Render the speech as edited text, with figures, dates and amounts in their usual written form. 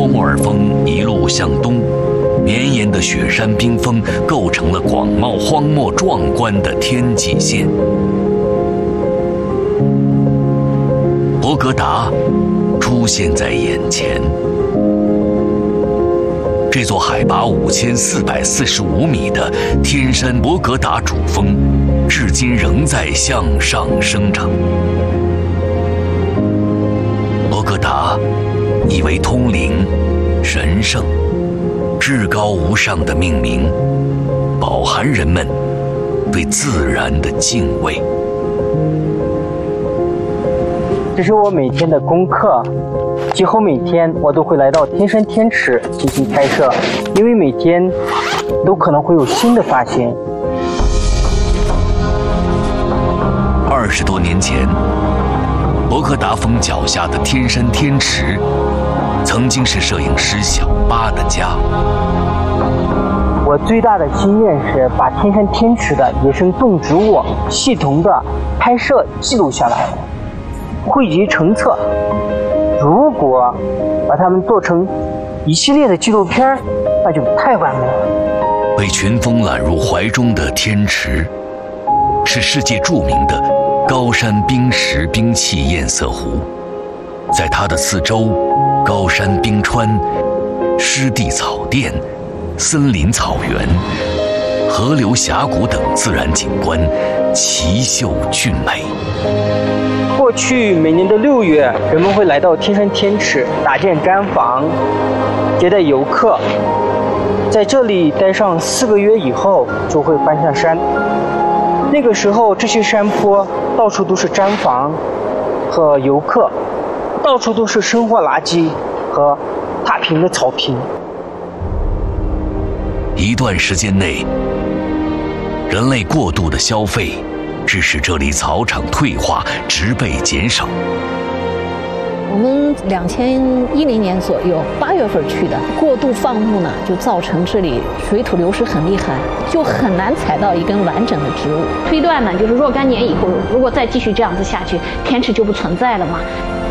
托莫尔峰一路向东，绵延的雪山冰峰构成了广袤荒漠壮观的天际线。博格达出现在眼前，这座海拔5445米的天山博格达主峰，至今仍在向上生长。博格达意为通灵、神圣、至高无上的命名，饱含人们对自然的敬畏。 这是我每天的功课，几乎每天我都会来到天山天池进行拍摄，因为每天都可能会有新的发现。 20多年前，博格达峰脚下的天山天池，曾经是摄影师小巴的家。 我最大的心愿是把天山天池的野生动植物系统的拍摄记录下来，汇集成册。如果把它们做成一系列的纪录片，那就太完美了。 被群峰揽入怀中的天池，是世界著名的高山冰石冰气堰塞湖。在它的四周，高山冰川、湿地草甸、森林草原、河流峡谷等自然景观奇秀俊美。 过去每年的6月，人们会来到天山天池搭建毡房，接待游客。在这里待上4个月以后，就会搬下山。那个时候，这些山坡到处都是毡房和游客，到处都是生活垃圾和踏平的草坪。 一段时间内，人类过度的消费，致使这里草场退化，植被减少。 我们2010年左右8月份去的，过度放牧呢，就造成这里水土流失很厉害，就很难采到一根完整的植物。 推断呢，就是若干年以后，如果再继续这样子下去，天池就不存在了嘛。